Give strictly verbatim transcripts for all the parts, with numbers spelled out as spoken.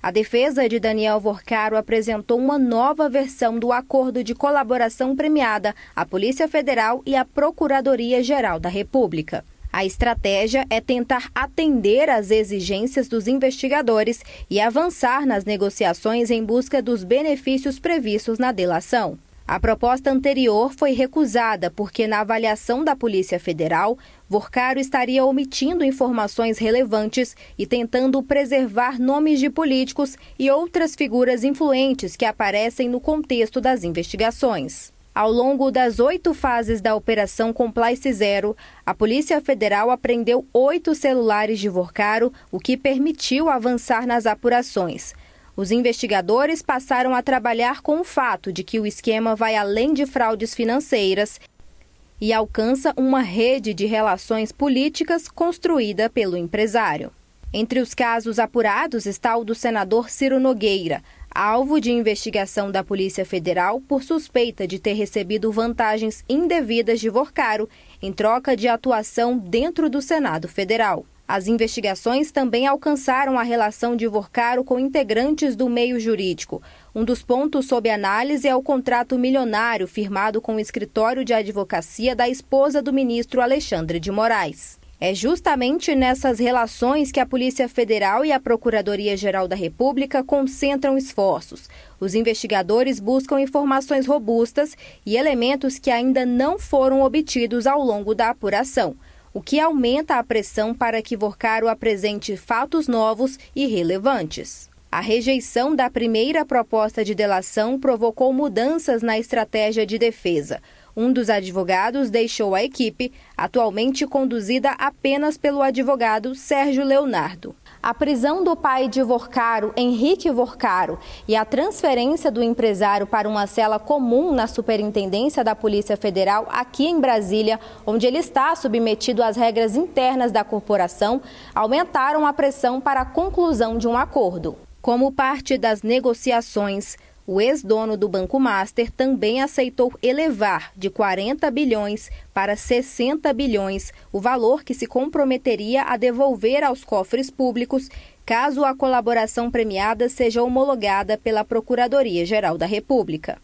A defesa de Daniel Vorcaro apresentou uma nova versão do acordo de colaboração premiada à Polícia Federal e à Procuradoria-Geral da República. A estratégia é tentar atender às exigências dos investigadores e avançar nas negociações em busca dos benefícios previstos na delação. A proposta anterior foi recusada porque, na avaliação da Polícia Federal, Vorcaro estaria omitindo informações relevantes e tentando preservar nomes de políticos e outras figuras influentes que aparecem no contexto das investigações. Ao longo das oito fases da Operação Complice Zero, a Polícia Federal apreendeu oito celulares de Vorcaro, o que permitiu avançar nas apurações. Os investigadores passaram a trabalhar com o fato de que o esquema vai além de fraudes financeiras e alcança uma rede de relações políticas construída pelo empresário. Entre os casos apurados está o do senador Ciro Nogueira, alvo de investigação da Polícia Federal por suspeita de ter recebido vantagens indevidas de Vorcaro em troca de atuação dentro do Senado Federal. As investigações também alcançaram a relação de Vorcaro com integrantes do meio jurídico. Um dos pontos sob análise é o contrato milionário firmado com o escritório de advocacia da esposa do ministro Alexandre de Moraes. É justamente nessas relações que a Polícia Federal e a Procuradoria-Geral da República concentram esforços. Os investigadores buscam informações robustas e elementos que ainda não foram obtidos ao longo da apuração, o que aumenta a pressão para que Vorcaro apresente fatos novos e relevantes. A rejeição da primeira proposta de delação provocou mudanças na estratégia de defesa. Um dos advogados deixou a equipe, atualmente conduzida apenas pelo advogado Sérgio Leonardo. A prisão do pai de Vorcaro, Henrique Vorcaro, e a transferência do empresário para uma cela comum na Superintendência da Polícia Federal aqui em Brasília, onde ele está submetido às regras internas da corporação, aumentaram a pressão para a conclusão de um acordo. Como parte das negociações, o ex-dono do Banco Master também aceitou elevar de quarenta bilhões para sessenta bilhões o valor que se comprometeria a devolver aos cofres públicos caso a colaboração premiada seja homologada pela Procuradoria-Geral da República.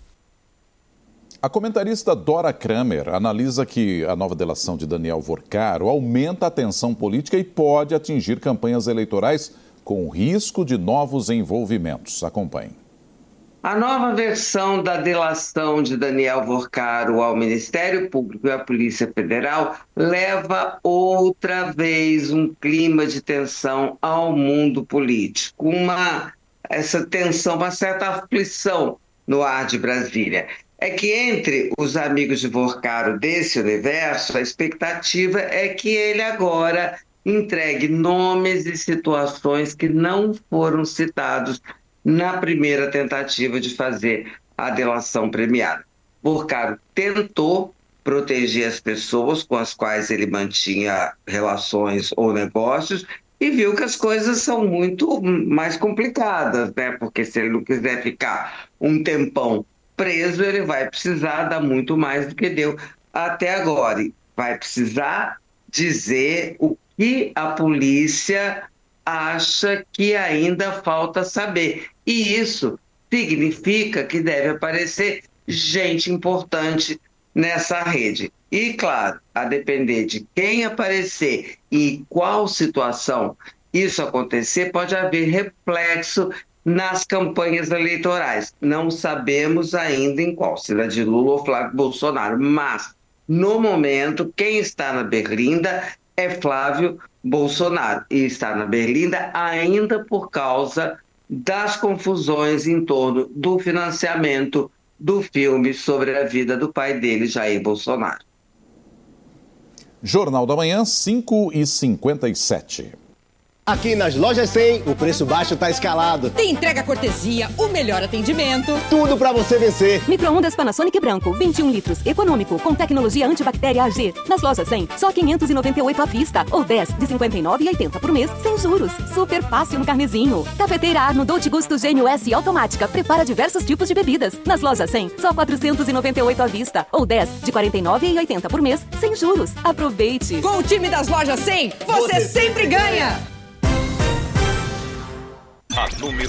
A comentarista Dora Kramer analisa que a nova delação de Daniel Vorcaro aumenta a tensão política e pode atingir campanhas eleitorais com risco de novos envolvimentos. Acompanhe. A nova versão da delação de Daniel Vorcaro ao Ministério Público e à Polícia Federal leva outra vez um clima de tensão ao mundo político. Uma, essa tensão, uma certa aflição no ar de Brasília. É que entre os amigos de Vorcaro desse universo, a expectativa é que ele agora entregue nomes e situações que não foram citados na primeira tentativa de fazer a delação premiada. Vorcaro tentou proteger as pessoas com as quais ele mantinha relações ou negócios e viu que as coisas são muito mais complicadas, né? Porque se ele não quiser ficar um tempão preso, ele vai precisar dar muito mais do que deu até agora. E vai precisar dizer o que a polícia acha que ainda falta saber. E isso significa que deve aparecer gente importante nessa rede. E, claro, a depender de quem aparecer e qual situação isso acontecer, pode haver reflexo nas campanhas eleitorais. Não sabemos ainda em qual, se é de Lula ou Flávio Bolsonaro, mas, no momento, quem está na berlinda é Flávio Bolsonaro, e está na berlinda ainda por causa das confusões em torno do financiamento do filme sobre a vida do pai dele, Jair Bolsonaro. Jornal da Manhã, cinco e cinquenta e sete. Aqui nas Lojas cem, o preço baixo tá escalado. Tem entrega cortesia, o melhor atendimento. Tudo pra você vencer. Micro-ondas Panasonic branco, vinte e um litros, econômico, com tecnologia antibactéria A G. Nas Lojas cem, só quinhentos e noventa e oito à vista, ou dez de cinquenta e nove reais e oitenta por mês, sem juros. Super fácil no carnezinho. Cafeteira Arno Dolce Gusto Gênio S automática, prepara diversos tipos de bebidas. Nas Lojas cem, só quatrocentos e noventa e oito à vista, ou dez de quarenta e nove reais e oitenta por mês, sem juros. Aproveite. Com o time das Lojas cem, você, você sempre ganha! A número